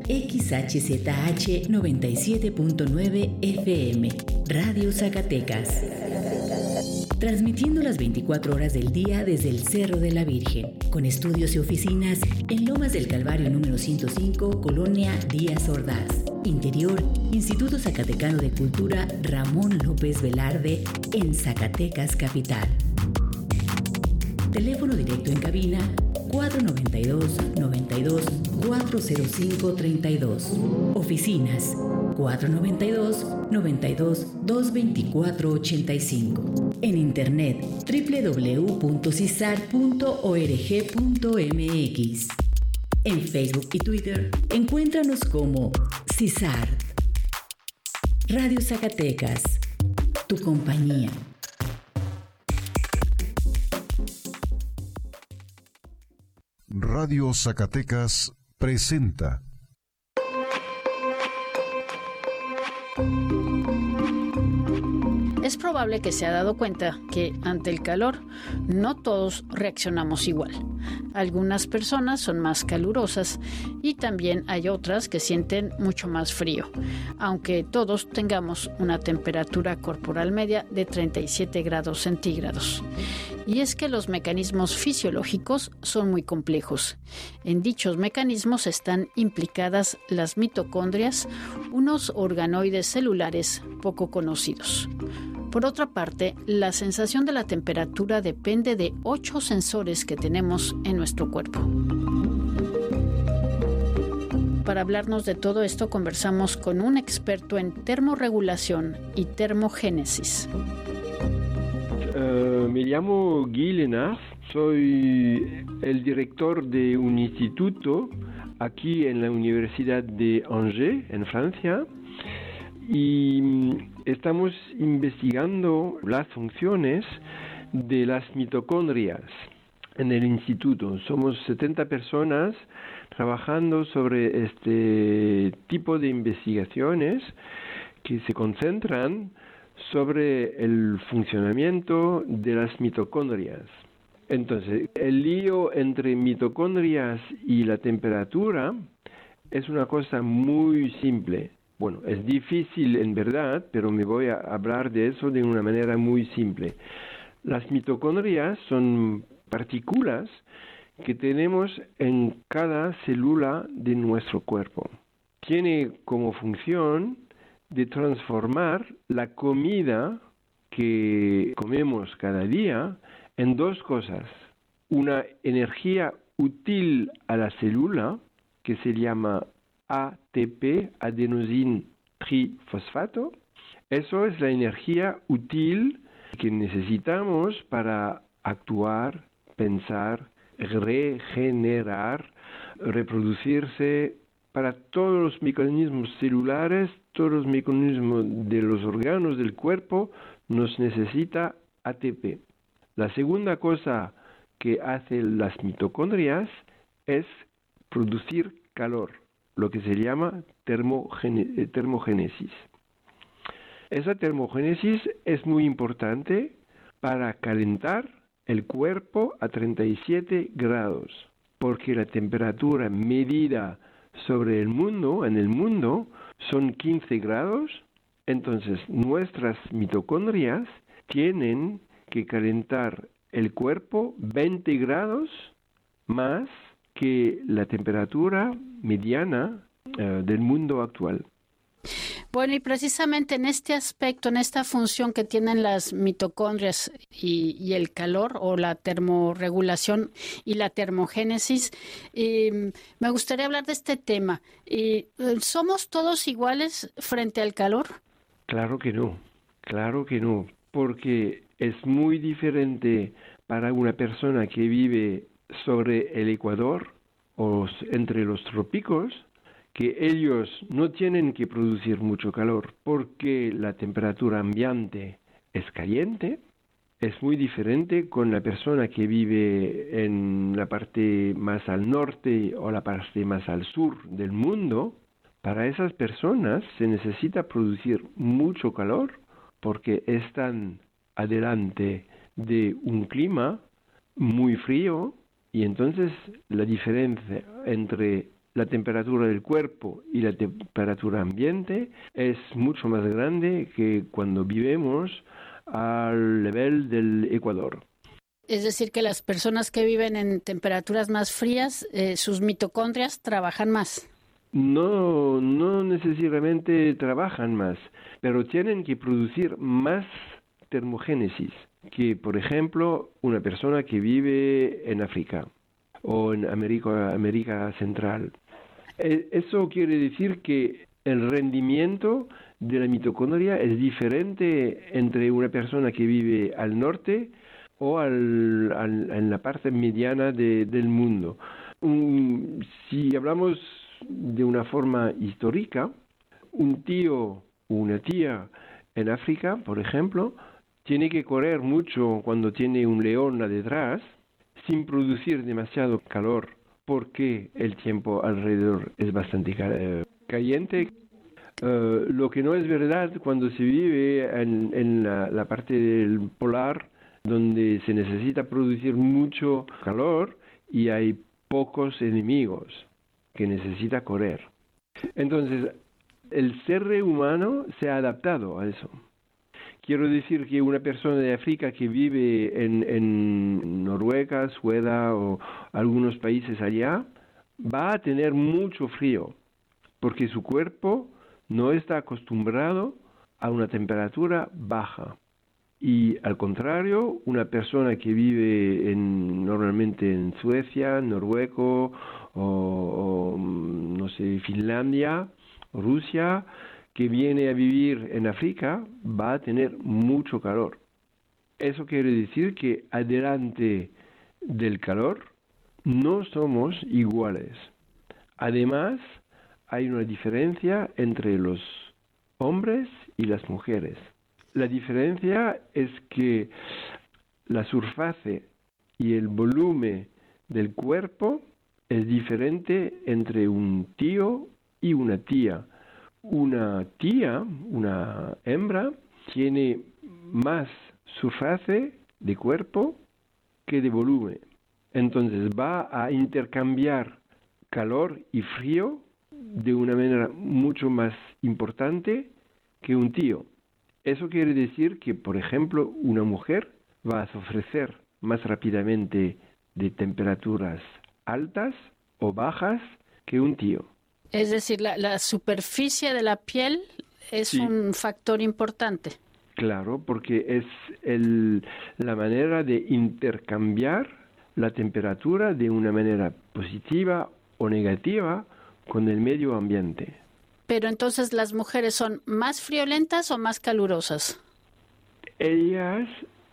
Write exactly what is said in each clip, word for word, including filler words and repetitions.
X H Z H noventa y siete punto nueve F M, Radio Zacatecas. Transmitiendo las veinticuatro horas del día desde el Cerro de la Virgen, con estudios y oficinas en Lomas del Calvario número ciento cinco, Colonia Díaz Ordaz. Interior, Instituto Zacatecano de Cultura Ramón López Velarde, en Zacatecas Capital. Teléfono directo en cabina cuatro noventa y dos, noventa y dos, cuatro cero cinco, treinta y dos. Oficinas cuatro noventa y dos, noventa y dos, doscientos veinticuatro, ochenta y cinco. En internet doble u doble u doble u punto cisar punto org punto m x. En Facebook y Twitter encuéntranos como CISART. Radio Zacatecas, tu compañía. Radio Zacatecas presenta. Es probable que se ha dado cuenta que ante el calor no todos reaccionamos igual. Algunas personas son más calurosas y también hay otras que sienten mucho más frío, aunque todos tengamos una temperatura corporal media de treinta y siete grados centígrados. Y es que los mecanismos fisiológicos son muy complejos. En dichos mecanismos están implicadas las mitocondrias, unos organoides celulares poco conocidos. Por otra parte, la sensación de la temperatura depende de ocho sensores que tenemos en nuestro cuerpo. Para hablarnos de todo esto, conversamos con un experto en termorregulación y termogénesis. Uh, me llamo Guy Lénard, soy el director de un instituto aquí en la Universidad de Angers, en Francia, y estamos investigando las funciones de las mitocondrias en el instituto. Somos setenta personas trabajando sobre este tipo de investigaciones que se concentran sobre el funcionamiento de las mitocondrias. Entonces, el lío entre mitocondrias y la temperatura es una cosa muy simple. Bueno, es difícil en verdad, pero me voy a hablar de eso de una manera muy simple. Las mitocondrias son partículas que tenemos en cada célula de nuestro cuerpo. Tiene como función de transformar la comida que comemos cada día en dos cosas. Una energía útil a la célula, que se llama A T P, adenosine trifosfato. Eso es la energía útil que necesitamos para actuar, pensar, regenerar, reproducirse, para todos los mecanismos celulares, todos los mecanismos de los órganos del cuerpo, nos necesita A T P. La segunda cosa que hacen las mitocondrias es producir calor, lo que se llama termogene- termogénesis. Esa termogénesis es muy importante para calentar el cuerpo a treinta y siete grados, porque la temperatura medida sobre el mundo, en el mundo, son quince grados. Entonces, nuestras mitocondrias tienen que calentar el cuerpo veinte grados más que la temperatura mediana uh, del mundo actual. Bueno, y precisamente en este aspecto, en esta función que tienen las mitocondrias y, y el calor o la termorregulación y la termogénesis, eh, me gustaría hablar de este tema. Eh, ¿Somos todos iguales frente al calor? Claro que no, claro que no, porque es muy diferente para una persona que vive sobre el Ecuador o entre los trópicos, que ellos no tienen que producir mucho calor porque la temperatura ambiente es caliente. Es muy diferente con la persona que vive en la parte más al norte o la parte más al sur del mundo. Para esas personas se necesita producir mucho calor porque están adelante de un clima muy frío, y entonces la diferencia entre la temperatura del cuerpo y la temperatura ambiente es mucho más grande que cuando vivimos al nivel del Ecuador. Es decir, que las personas que viven en temperaturas más frías, eh, sus mitocondrias trabajan más. No, no necesariamente trabajan más, pero tienen que producir más termogénesis que, por ejemplo, una persona que vive en África o en América, América Central. Eso quiere decir que el rendimiento de la mitocondria es diferente entre una persona que vive al norte o al, al, en la parte mediana de, del mundo. Um, si hablamos de una forma histórica, un tío o una tía en África, por ejemplo, tiene que correr mucho cuando tiene un león detrás sin producir demasiado calor, porque el tiempo alrededor es bastante uh, caliente. Uh, lo que no es verdad cuando se vive en, en la, la parte del polar, donde se necesita producir mucho calor y hay pocos enemigos que necesita correr. Entonces, el ser humano se ha adaptado a eso. Quiero decir que una persona de África que vive en, en Noruega, Suecia o algunos países allá, va a tener mucho frío, porque su cuerpo no está acostumbrado a una temperatura baja. Y al contrario, una persona que vive en, normalmente en Suecia, Noruega o, o no sé, Finlandia, Rusia, que viene a vivir en África, va a tener mucho calor. Eso quiere decir que adelante del calor no somos iguales. Además, hay una diferencia entre los hombres y las mujeres. La diferencia es que la superficie y el volumen del cuerpo es diferente entre un tío y una tía. Una tía, una hembra, tiene más superficie de cuerpo que de volumen. Entonces va a intercambiar calor y frío de una manera mucho más importante que un tío. Eso quiere decir que, por ejemplo, una mujer va a sufrir más rápidamente de temperaturas altas o bajas que un tío. Es decir, la, la superficie de la piel es sí. un factor importante. Claro, porque es el, la manera de intercambiar la temperatura de una manera positiva o negativa con el medio ambiente. Pero entonces, ¿las mujeres son más friolentas o más calurosas? Ellas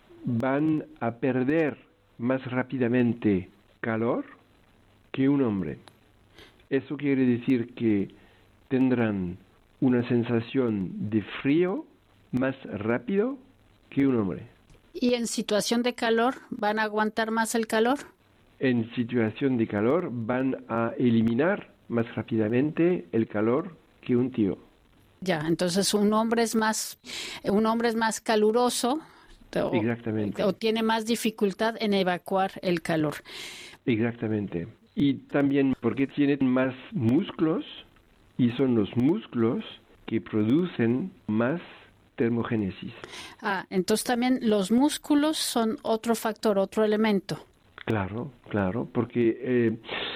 van a perder más rápidamente calor que un hombre. Eso quiere decir que tendrán una sensación de frío más rápido que un hombre. ¿Y en situación de calor van a aguantar más el calor? En situación de calor van a eliminar más rápidamente el calor que un tío. Ya, entonces un hombre es más, un hombre es más caluroso. O, Exactamente. O tiene más dificultad en evacuar el calor. Exactamente. Y también porque tienen más músculos, y son los músculos que producen más termogénesis. Ah, entonces también los músculos son otro factor, otro elemento. Claro, claro, porque eh,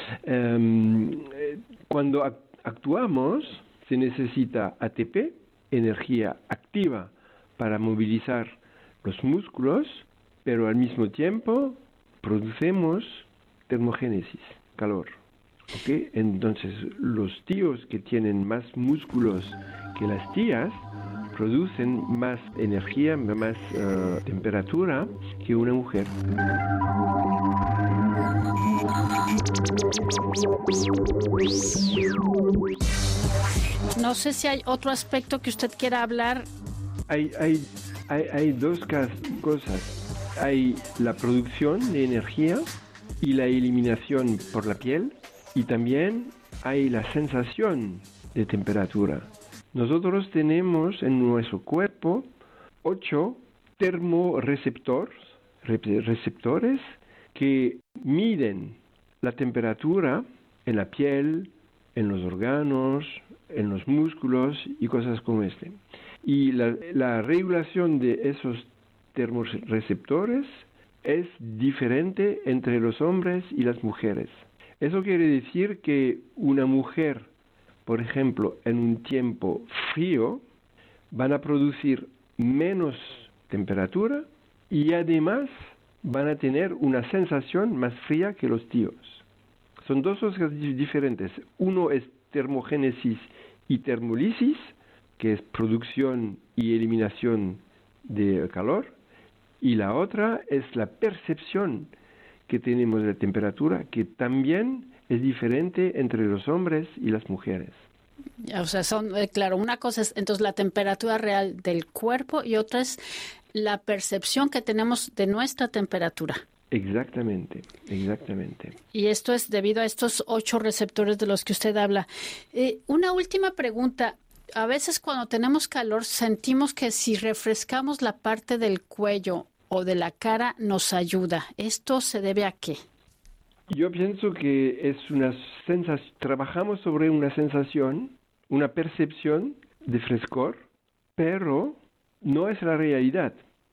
eh, cuando actuamos se necesita A T P, energía activa, para movilizar los músculos, pero al mismo tiempo producemos termogénesis, calor. ¿Okay? Entonces, los tíos que tienen más músculos que las tías producen más energía, más uh, temperatura que una mujer. No sé si hay otro aspecto que usted quiera hablar. Hay, hay, hay, hay dos cosas. Hay la producción de energía y la eliminación por la piel, y también hay la sensación de temperatura. Nosotros tenemos en nuestro cuerpo ocho termorreceptores receptores que miden la temperatura en la piel, en los órganos, en los músculos y cosas como este. Y la, la regulación de esos termorreceptores es diferente entre los hombres y las mujeres. Eso quiere decir que una mujer, por ejemplo, en un tiempo frío, van a producir menos temperatura y además van a tener una sensación más fría que los tíos. Son dos cosas diferentes. Uno es termogénesis y termolisis, que es producción y eliminación de calor, y la otra es la percepción que tenemos de la temperatura, que también es diferente entre los hombres y las mujeres. O sea, son, eh, claro, una cosa es entonces la temperatura real del cuerpo y otra es la percepción que tenemos de nuestra temperatura. Exactamente, exactamente. Y esto es debido a estos ocho receptores de los que usted habla. Eh, una última pregunta. A veces cuando tenemos calor sentimos que si refrescamos la parte del cuello o de la cara nos ayuda. ¿Esto se debe a qué? Yo pienso que es una sensación, trabajamos sobre una sensación, una percepción de frescor, pero no es la realidad.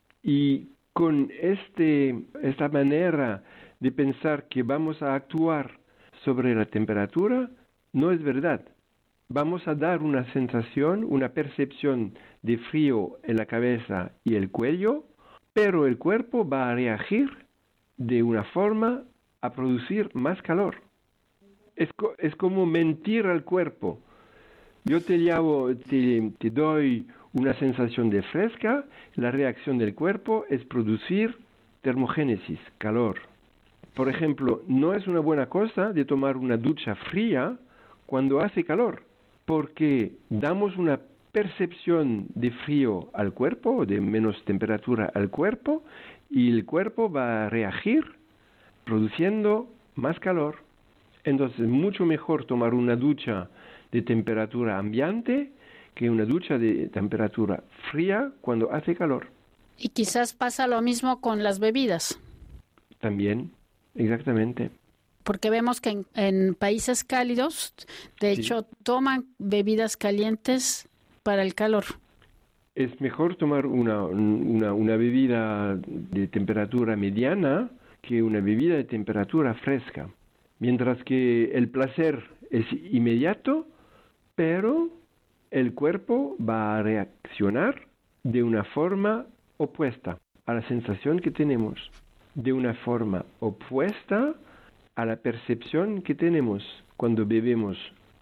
Y con este, esta manera de pensar que vamos a actuar sobre la temperatura, no es verdad. Vamos a dar una sensación, una percepción de frío en la cabeza y el cuello, pero el cuerpo va a reagir de una forma a producir más calor. Es, co- es como mentir al cuerpo. Yo te, llamo, te, te doy una sensación de fresca, la reacción del cuerpo es producir termogénesis, calor. Por ejemplo, no es una buena cosa de tomar una ducha fría cuando hace calor, porque damos una percepción de frío al cuerpo, de menos temperatura al cuerpo, y el cuerpo va a reagir produciendo más calor. Entonces es mucho mejor tomar una ducha de temperatura ambiente que una ducha de temperatura fría cuando hace calor. Y quizás pasa lo mismo con las bebidas. También, exactamente. Porque vemos que en, en países cálidos, de Sí. hecho, toman bebidas calientes para el calor. Es mejor tomar una, una, una bebida de temperatura mediana que una bebida de temperatura fresca. Mientras que el placer es inmediato, pero el cuerpo va a reaccionar de una forma opuesta a la sensación que tenemos, de una forma opuesta a la percepción que tenemos cuando bebemos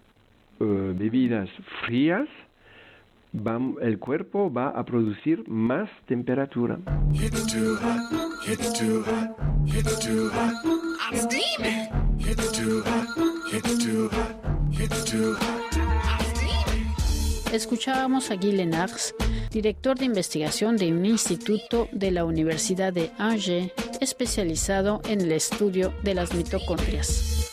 uh, bebidas frías. Va, el cuerpo va a producir más temperatura. It's too hot, it's too hot, it's too hot. I'm steaming. It's too hot, it's too hot, it's too hot. I'm steaming. Escuchábamos a Guy Lenars, director de investigación de un instituto de la Universidad de Angers, especializado en el estudio de las mitocondrias.